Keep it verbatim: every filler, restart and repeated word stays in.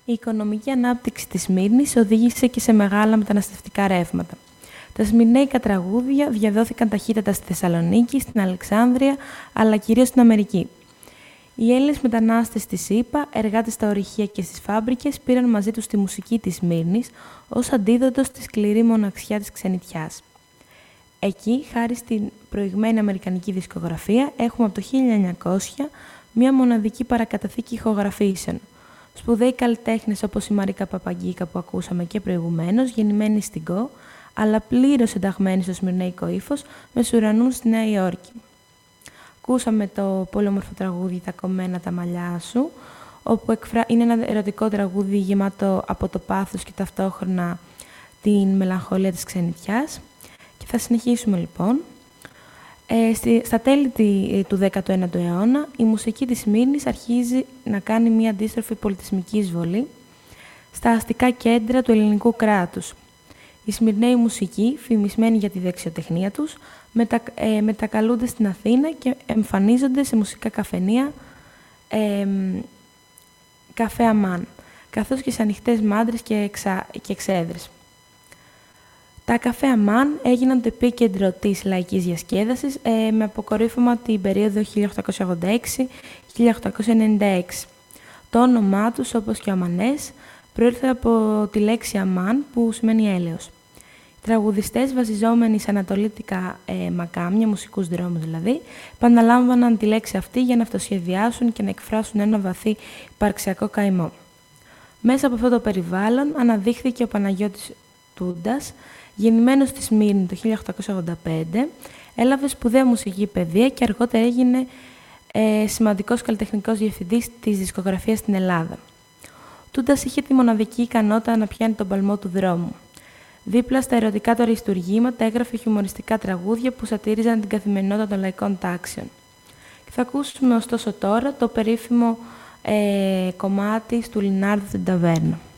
Η οικονομική ανάπτυξη της Σμύρνης οδήγησε και σε μεγάλα μεταναστευτικά ρεύματα. Τα σμυρναίικα τραγούδια διαδόθηκαν ταχύτατα στη Θεσσαλονίκη, στην Αλεξάνδρεια, αλλά κυρίως στην Αμερική. Οι Έλληνες μετανάστες στη ΣΥΠΑ, εργάτες στα ορυχεία και στις φάμπρικες, πήραν μαζί τους τη μουσική της Σμύρνης ως αντίδοτο στη σκληρή μοναξιά της ξενιτιάς. Εκεί, χάρη στην προηγμένη αμερικανική δισκογραφία, έχουμε από το χίλια εννιακόσια μια μοναδική παρακαταθήκη ηχογραφήσεων. Σπουδαίοι καλλιτέχνες όπως η Μαρίκα Παπαγκίκα που ακούσαμε και προηγουμένως, γεννημένοι στην ΚΟ, αλλά πλήρως ενταγμένοι στο σμυρναίικο ύφος, μεσουρανούν στη Νέα Υόρκη. Ακούσαμε το πολύ όμορφο τραγούδι «Τα κομμένα τα μαλλιά σου», όπου εκφρα... είναι ένα ερωτικό τραγούδι γεμάτο από το πάθος και ταυτόχρονα την μελαγχολία της ξενιτιάς. Και θα συνεχίσουμε λοιπόν. Ε, στη... Στα τέλη του δέκατου ένατου αιώνα, η μουσική της Σμύρνης αρχίζει να κάνει μια αντίστροφη πολιτισμική εισβολή στα αστικά κέντρα του ελληνικού κράτους. Οι Σμυρναίοι μουσικοί, φημισμένοι για τη δεξιοτεχνία τους, μετα, ε, μετακαλούνται στην Αθήνα και εμφανίζονται σε μουσικά καφενεία, ε, καφέ αμάν, καθώς και σε ανοιχτές μάντρες και, εξα, και εξέδρες. Τα καφέ αμάν έγιναν το επίκεντρο της λαϊκής διασκέδασης ε, με αποκορύφωμα την περίοδο χίλια οκτακόσια ογδόντα έξι με χίλια οκτακόσια ενενήντα έξι. Το όνομά τους, όπως και ο αμανές, προήλθε από τη λέξη αμάν που σημαίνει έλεος. Οι τραγουδιστές, βασιζόμενοι σε ανατολίτικα ε, μακάμια, μουσικούς δρόμους δηλαδή, επαναλάμβαναν τη λέξη αυτή για να αυτοσχεδιάσουν και να εκφράσουν ένα βαθύ υπαρξιακό καημό. Μέσα από αυτό το περιβάλλον αναδείχθηκε ο Παναγιώτης Τούντας, γεννημένος στη Σμύρνη το χίλια οκτακόσια ογδόντα πέντε, έλαβε σπουδαία μουσική παιδεία και αργότερα έγινε ε, σημαντικός καλλιτεχνικός διευθυντής της δισκογραφίας στην Ελλάδα. Τούντας είχε τη μοναδική ικανότητα να πιάνει τον παλμό του δρόμου. Δίπλα στα ερωτικά του αριστουργήματα έγραφε χιουμοριστικά τραγούδια που σατήριζαν την καθημερινότητα των λαϊκών τάξεων. Και θα ακούσουμε ωστόσο τώρα το περίφημο ε, κομμάτι του Λινάρδου στην Ταβέρνα.